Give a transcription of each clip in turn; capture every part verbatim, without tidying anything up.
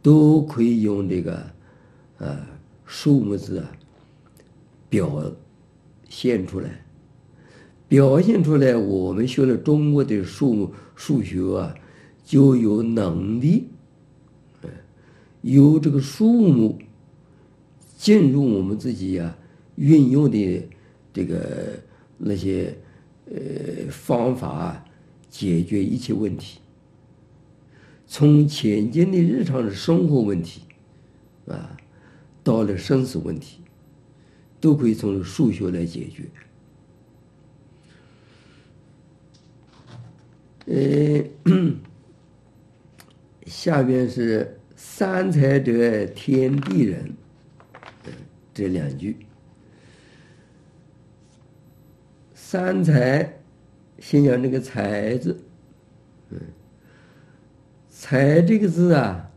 都可以用这个呃数目字啊表现出来。表现出来，我们学了中国的数数学啊，就有能力，有这个数目进入我们自己啊运用的这个那些呃方法啊，解决一切问题，从浅近的日常的生活问题啊，到了生死问题，都可以从数学来解决。呃，下边是三才者，天地人，这两句。三才，先讲这个才字，嗯，才这个字啊，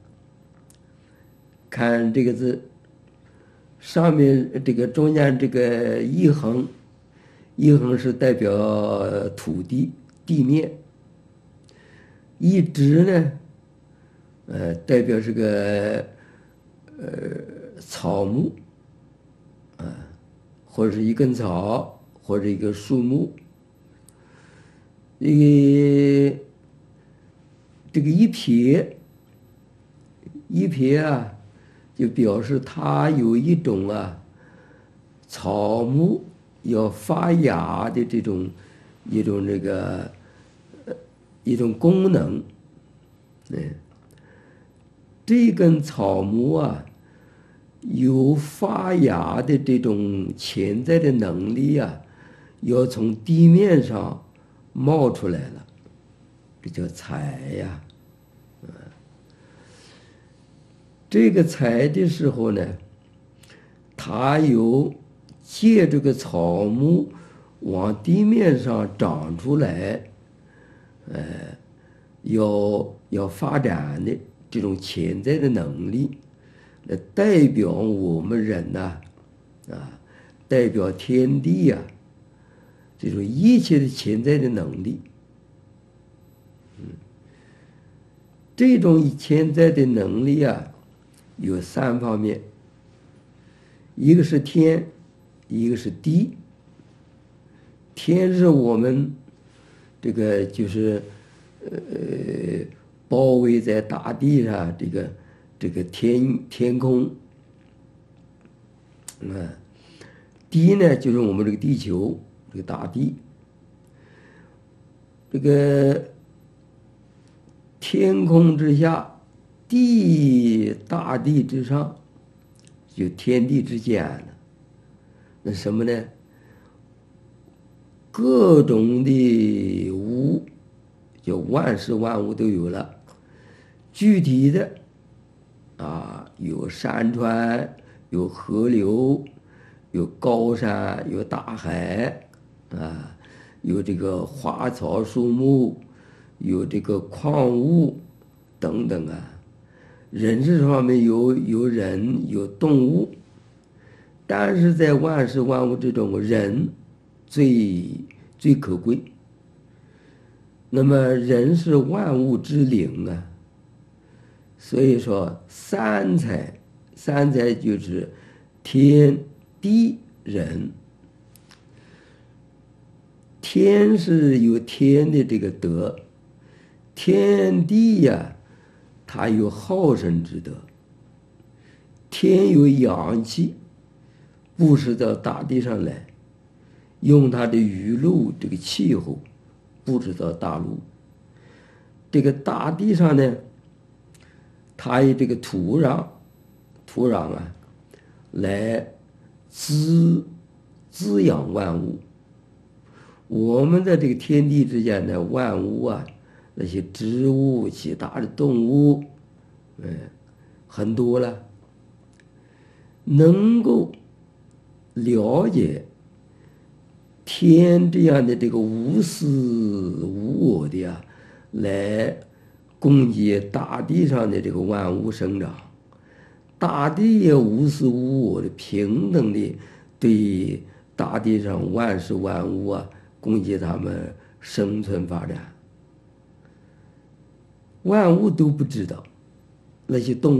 看这个字上面这个中间这个一横，一横是代表土地地面。一直呢，呃，代表这个呃草木，啊、呃，或者是一根草，或者一个树木。一个这个一撇，一撇啊，就表示它有一种啊草木要发芽的这种一种这个。一种功能，嗯，这根草木啊，有发芽的这种潜在的能力啊，要从地面上冒出来了，这叫才呀，啊，这个才的时候呢，它有借这个草木往地面上长出来。呃，要要发展的这种潜在的能力，来代表我们人呐、啊，啊，代表天地呀、啊，这种一切的潜在的能力，嗯，这种潜在的能力啊，有三方面，一个是天，一个是地。天是我们。这个就是呃包围在大地上这个这个天天空，啊，地呢就是我们这个地球这个大地，这个天空之下，地大地之上，就天地之间了。那什么呢？各种的物，就万事万物都有了。具体的啊，有山川，有河流，有高山，有大海，啊，有这个花草树木，有这个矿物等等啊。人事方面有有人有动物，但是在万事万物之中，人最最可贵。那么人是万物之灵啊，所以说三才，三才就是天地人。天是有天的这个德，天地呀、啊，它有好生之德。天有阳气，布施到大地上来，用它的雨露这个气候布置到大陆。这个大地上呢，它以这个土壤，土壤啊，来滋滋养万物。我们在这个天地之间的万物啊，那些植物、其他的动物，嗯，很多了，能够了解天这样的这个无私无我的呀，来供给大地上的这个万物生长，大地也无私无我的平等的对大地上万事万物啊，供给他们生存发展。万物都不知道，那些动物